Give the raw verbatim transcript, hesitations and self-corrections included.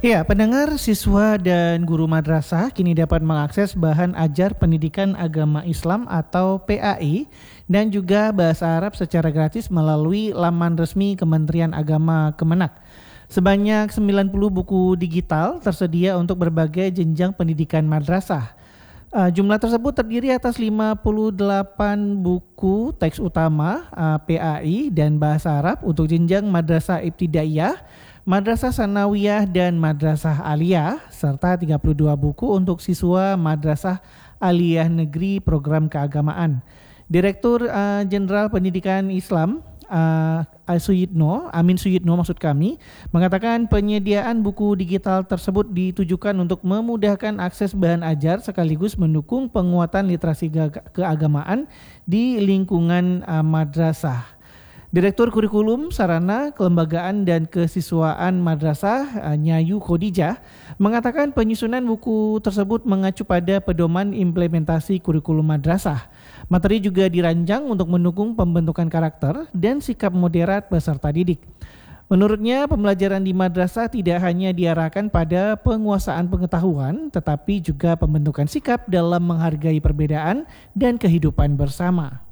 Ya, pendengar, siswa dan guru madrasah kini dapat mengakses bahan ajar pendidikan agama Islam atau P A I dan juga bahasa Arab secara gratis melalui laman resmi Kementerian Agama Kemenak. Sebanyak sembilan puluh buku digital tersedia untuk berbagai jenjang pendidikan madrasah. Uh, jumlah tersebut terdiri atas lima puluh delapan buku teks utama uh, P A I dan bahasa Arab untuk jenjang madrasah ibtidaiyah, madrasah sanawiyah dan madrasah aliyah, serta tiga puluh dua buku untuk siswa madrasah aliyah negeri program keagamaan. Direktur uh, Jenderal Pendidikan Islam uh, Suyitno, Amin Suyitno maksud kami, mengatakan penyediaan buku digital tersebut ditujukan untuk memudahkan akses bahan ajar sekaligus mendukung penguatan literasi keagamaan di lingkungan uh, madrasah. Direktur Kurikulum, Sarana, Kelembagaan dan Kesiswaan Madrasah Nyayu Khadijah mengatakan penyusunan buku tersebut mengacu pada pedoman implementasi kurikulum madrasah. Materi juga dirancang untuk mendukung pembentukan karakter dan sikap moderat peserta didik. Menurutnya, pembelajaran di madrasah tidak hanya diarahkan pada penguasaan pengetahuan, tetapi juga pembentukan sikap dalam menghargai perbedaan dan kehidupan bersama.